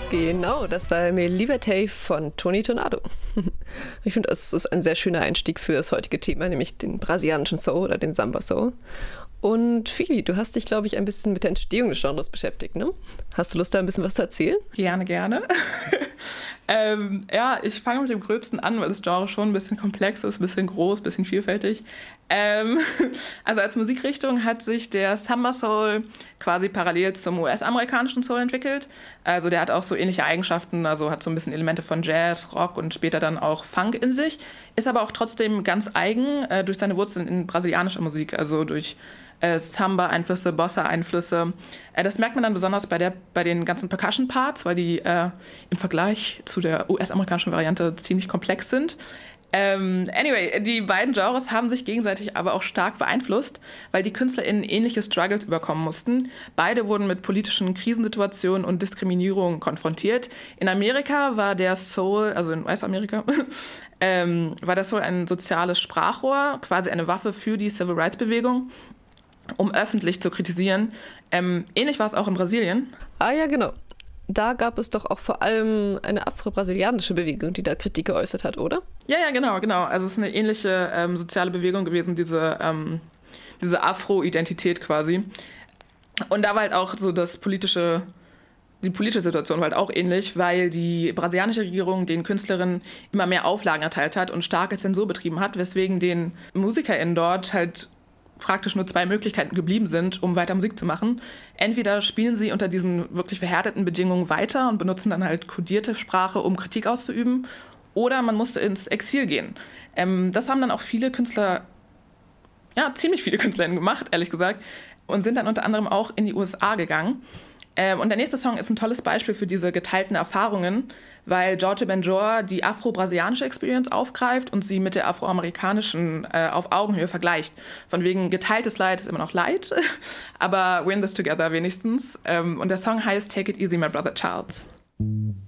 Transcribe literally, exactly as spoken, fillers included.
Genau, das war Me Liberté von Tony Tornado. Ich finde, es ist ein sehr schöner Einstieg für das heutige Thema, nämlich den brasilianischen Soul oder den Samba Soul. Und Fili, du hast dich, glaube ich, ein bisschen mit der Entstehung des Genres beschäftigt, ne? Hast du Lust, da ein bisschen was zu erzählen? Gerne, gerne. ähm, ja, ich fange mit dem Gröbsten an, weil das Genre schon ein bisschen komplex ist, ein bisschen groß, ein bisschen vielfältig. Ähm, also als Musikrichtung hat sich der Samba Soul quasi parallel zum U S-amerikanischen Soul entwickelt. Also der hat auch so ähnliche Eigenschaften, also hat so ein bisschen Elemente von Jazz, Rock und später dann auch Funk in sich. Ist aber auch trotzdem ganz eigen äh, durch seine Wurzeln in brasilianischer Musik, also durch Äh, Samba-Einflüsse, Bossa-Einflüsse. Äh, das merkt man dann besonders bei, der, bei den ganzen Percussion-Parts, weil die äh, im Vergleich zu der U S-amerikanischen Variante ziemlich komplex sind. Ähm, anyway, die beiden Genres haben sich gegenseitig aber auch stark beeinflusst, weil die KünstlerInnen ähnliche Struggles überkommen mussten. Beide wurden mit politischen Krisensituationen und Diskriminierung konfrontiert. In Amerika war der Soul, also in U S-Amerika, ähm, war der Soul ein soziales Sprachrohr, quasi eine Waffe für die Civil Rights-Bewegung, um öffentlich zu kritisieren. Ähm, ähnlich war es auch in Brasilien. Ah ja, genau. Da gab es doch auch vor allem eine afro-brasilianische Bewegung, die da Kritik geäußert hat, oder? Ja, ja, genau, genau. Also es ist eine ähnliche ähm, soziale Bewegung gewesen, diese, ähm, diese Afro-Identität quasi. Und da war halt auch so das politische, die politische Situation war halt auch ähnlich, weil die brasilianische Regierung den Künstlerinnen immer mehr Auflagen erteilt hat und starke Zensur betrieben hat, weswegen den MusikerInnen dort halt praktisch nur zwei Möglichkeiten geblieben sind, um weiter Musik zu machen. Entweder spielen sie unter diesen wirklich verhärteten Bedingungen weiter und benutzen dann halt kodierte Sprache, um Kritik auszuüben, oder man musste ins Exil gehen. Ähm, das haben dann auch viele Künstler, ja, ziemlich viele KünstlerInnen gemacht, ehrlich gesagt, und sind dann unter anderem auch in die U S A gegangen. Ähm, und der nächste Song ist ein tolles Beispiel für diese geteilten Erfahrungen, weil Jorge Benjor die afro-brasilianische Experience aufgreift und sie mit der afroamerikanischen äh, auf Augenhöhe vergleicht. Von wegen geteiltes Leid ist immer noch Leid, aber we're in this together wenigstens. Ähm, und der Song heißt Take It Easy, My Brother Charles.